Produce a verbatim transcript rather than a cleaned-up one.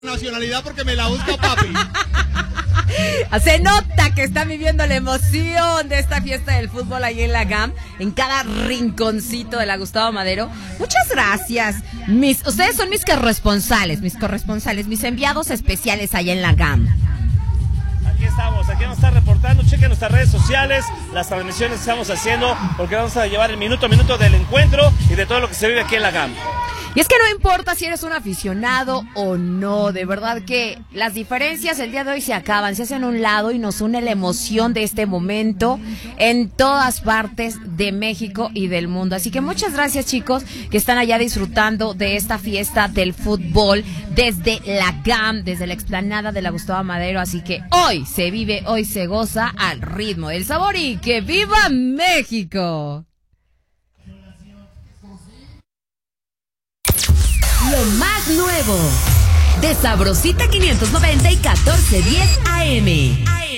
nacionalidad porque me la busca papi. Se nota que están viviendo la emoción de esta fiesta del fútbol ahí en la G A M, en cada rinconcito de la Gustavo Madero. Muchas gracias. Mis, ustedes son mis corresponsales, mis corresponsales, mis enviados especiales allá en la G A M. Aquí estamos, aquí vamos a estar reportando. Chequen nuestras redes sociales, las transmisiones que estamos haciendo, porque vamos a llevar el minuto a minuto del encuentro y de todo lo que se vive aquí en la G A M. Y es que no importa si eres un aficionado o no, de verdad que las diferencias el día de hoy se acaban, se hacen a un lado y nos une la emoción de este momento en todas partes de México y del mundo. Así que muchas gracias, chicos, que están allá disfrutando de esta fiesta del fútbol desde la G A M, desde la explanada de la Gustavo Madero. Así que hoy se vive, hoy se goza al ritmo del sabor y ¡que viva México! Lo más nuevo de Sabrosita quinientos noventa y catorce diez A M.